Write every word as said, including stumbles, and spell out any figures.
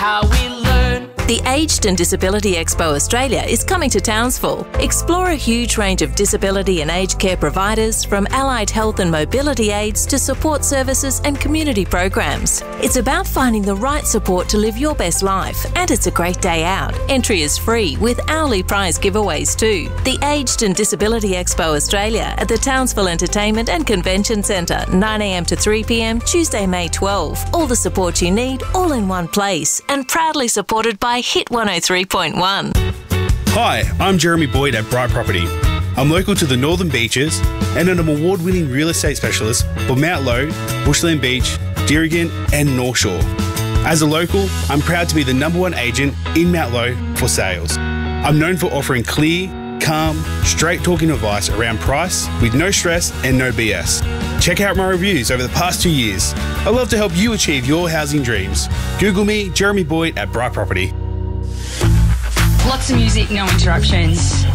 how we learn. The Aged and Disability Expo Australia is coming to Townsville. Explore a huge range of disability and aged care providers, from allied health and mobility aids to support services and community programs. It's about finding the right support to live your best life, and it's a great day out. Entry is free with hourly prize giveaways too. The Aged and Disability Expo Australia at the Townsville Entertainment and Convention Centre, nine a m to three p m, Tuesday, May twelfth. All the support you need, all in one place, and proudly supported by Hit one oh three point one. Hi, I'm Jeremy Boyd at Bright Property. I'm local to the Northern Beaches and an award-winning real estate specialist for Mount Lowe, Bushland Beach, Dirrigan and North Shore. As a local, I'm proud to be the number one agent in Mount Lowe for sales. I'm known for offering clear, calm, straight-talking advice around price with no stress and no B S. Check out my reviews over the past two years. I'd love to help you achieve your housing dreams. Google me, Jeremy Boyd at Bright Property. Lots of music, no interruptions.